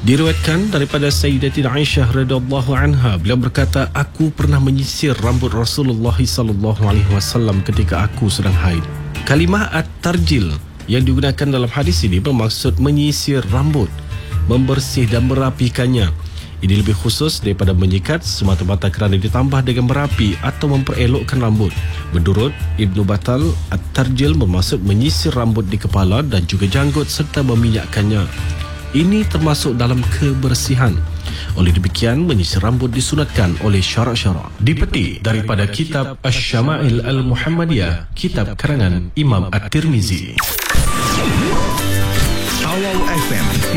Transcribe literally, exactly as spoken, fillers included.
Diriwayatkan daripada Sayyidatina Aisyah radhiyallahu anha, beliau berkata, aku pernah menyisir rambut Rasulullah sallallahu alaihi wasallam ketika aku sedang haid. Kalimah at-tarjil yang digunakan dalam hadis ini bermaksud menyisir rambut, membersih dan merapikannya. Ini lebih khusus daripada menyikat semata-mata kerana ditambah dengan merapi atau memperelokkan rambut. Menurut Ibnu Battal, at-tarjil bermaksud menyisir rambut di kepala dan juga janggut serta meminyakkannya. Ini termasuk dalam kebersihan. Oleh demikian, menyisir rambut disunatkan oleh syarak-syarak. Dipetik daripada kitab Asy-Syama'il Al-Muhammadiyah, kitab karangan Imam At-Tirmizi. Awal F M